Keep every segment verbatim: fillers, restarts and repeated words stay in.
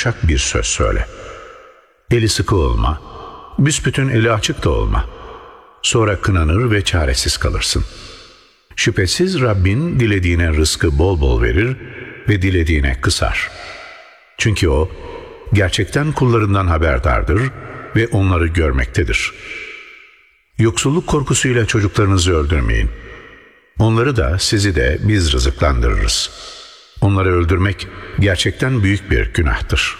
yumuşak bir söz söyle. Eli sıkı olma, büsbütün eli açık da olma. Sonra kınanır ve çaresiz kalırsın. Şüphesiz Rabbin dilediğine rızkı bol bol verir ve dilediğine kısar. Çünkü O gerçekten kullarından haberdardır ve onları görmektedir. Yoksulluk korkusuyla çocuklarınızı öldürmeyin. Onları da sizi de biz rızıklandırırız. Onları öldürmek gerçekten büyük bir günahtır.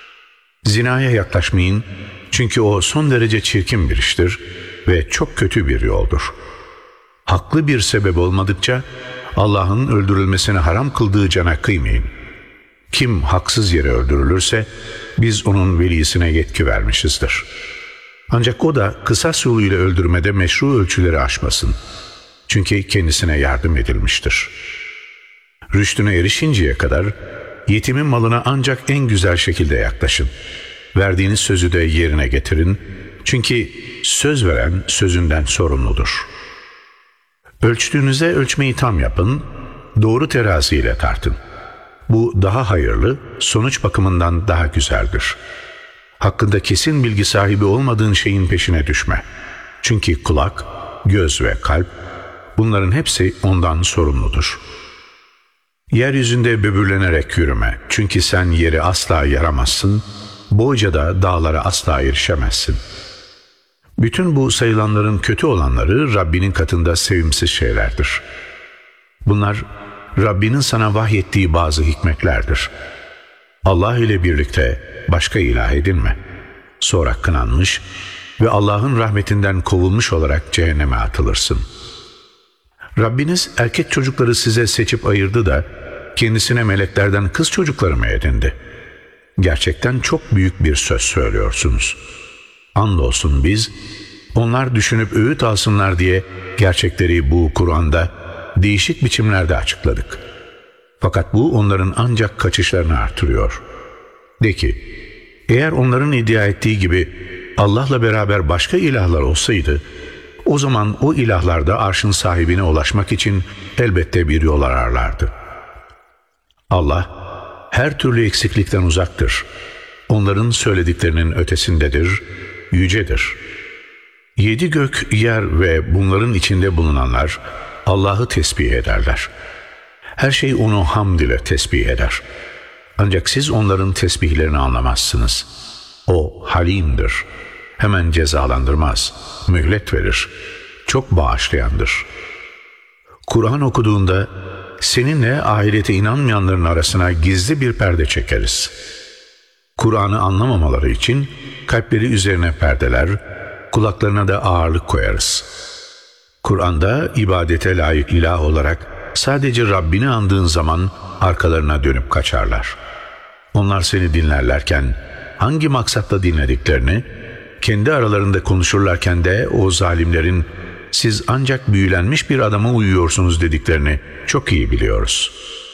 Zinaya yaklaşmayın, çünkü o son derece çirkin bir iştir ve çok kötü bir yoldur. Haklı bir sebep olmadıkça Allah'ın öldürülmesini haram kıldığı cana kıymayın. Kim haksız yere öldürülürse biz onun velisine yetki vermişizdir. Ancak o da kısas yoluyla öldürmede meşru ölçüleri aşmasın. Çünkü kendisine yardım edilmiştir. Rüştüne erişinceye kadar yetimin malına ancak en güzel şekilde yaklaşın. Verdiğiniz sözü de yerine getirin. Çünkü söz veren sözünden sorumludur. Ölçtüğünüzde ölçmeyi tam yapın, doğru teraziyle tartın. Bu daha hayırlı, sonuç bakımından daha güzeldir. Hakkında kesin bilgi sahibi olmadığın şeyin peşine düşme. Çünkü kulak, göz ve kalp, bunların hepsi ondan sorumludur. Yeryüzünde böbürlenerek yürüme. Çünkü sen yeri asla yaramazsın, boyca da dağlara asla erişemezsin. Bütün bu sayılanların kötü olanları Rabbinin katında sevimsiz şeylerdir. Bunlar Rabbinin sana vahyettiği bazı hikmetlerdir. Allah ile birlikte başka ilah edinme. Sonra kınanmış ve Allah'ın rahmetinden kovulmuş olarak cehenneme atılırsın. Rabbiniz erkek çocukları size seçip ayırdı da kendisine meleklerden kız çocukları mı edindi? Gerçekten çok büyük bir söz söylüyorsunuz. Andolsun biz, onlar düşünüp öğüt alsınlar diye gerçekleri bu Kur'an'da değişik biçimlerde açıkladık. Fakat bu onların ancak kaçışlarını artırıyor. De ki, eğer onların iddia ettiği gibi Allah'la beraber başka ilahlar olsaydı, o zaman o ilahlar da arşın sahibine ulaşmak için elbette bir yol ararlardı. Allah her türlü eksiklikten uzaktır. Onların söylediklerinin ötesindedir, yücedir. Yedi gök, yer ve bunların içinde bulunanlar Allah'ı tesbih ederler. Her şey onu hamd ile tesbih eder. Ancak siz onların tesbihlerini anlamazsınız. O halimdir. Hemen cezalandırmaz, mühlet verir. Çok bağışlayandır. Kur'an okuduğunda seninle ahirete inanmayanların arasına gizli bir perde çekeriz. Kur'an'ı anlamamaları için kalpleri üzerine perdeler, kulaklarına da ağırlık koyarız. Kur'an'da ibadete layık ilah olarak sadece Rabbini andığın zaman arkalarına dönüp kaçarlar. Onlar seni dinlerlerken hangi maksatla dinlediklerini, kendi aralarında konuşurlarken de o zalimlerin siz ancak büyülenmiş bir adama uyuyorsunuz dediklerini çok iyi biliyoruz.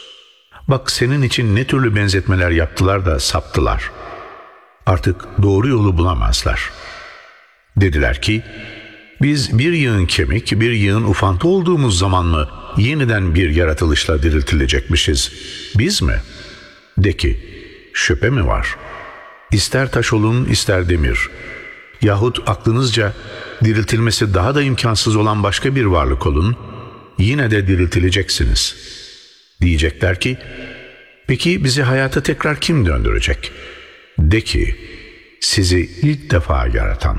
Bak senin için ne türlü benzetmeler yaptılar da saptılar. Artık doğru yolu bulamazlar. Dediler ki, biz bir yığın kemik, bir yığın ufantı olduğumuz zaman mı yeniden bir yaratılışla diriltilecekmişiz? Biz mi? De ki, şüphe mi var? İster taş olun, ister demir. Yahut aklınızca diriltilmesi daha da imkansız olan başka bir varlık olun, yine de diriltileceksiniz. Diyecekler ki, peki bizi hayata tekrar kim döndürecek? De ki, sizi ilk defa yaratan.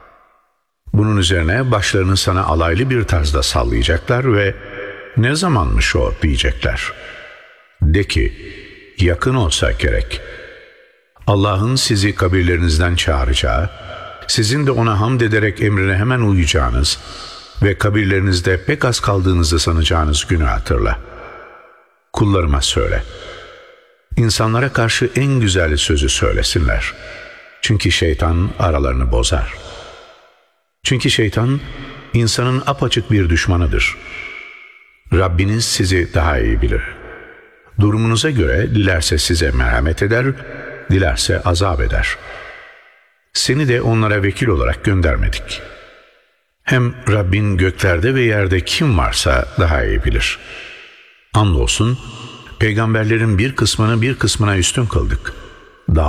Bunun üzerine başlarını sana alaylı bir tarzda sallayacaklar ve ne zamanmış o diyecekler. De ki, yakın olsa gerek. Allah'ın sizi kabirlerinizden çağıracağı, sizin de ona hamd ederek emrine hemen uyacağınız ve kabirlerinizde pek az kaldığınızı sanacağınız günü hatırla. Kullarıma söyle. İnsanlara karşı en güzel sözü söylesinler. Çünkü şeytan aralarını bozar. Çünkü şeytan insanın apaçık bir düşmanıdır. Rabbiniz sizi daha iyi bilir. Durumunuza göre dilerse size merhamet eder, dilerse azap eder. Seni de onlara vekil olarak göndermedik. Hem Rabbin göklerde ve yerde kim varsa daha iyi bilir. Andolsun peygamberlerin bir kısmını bir kısmına üstün kıldık.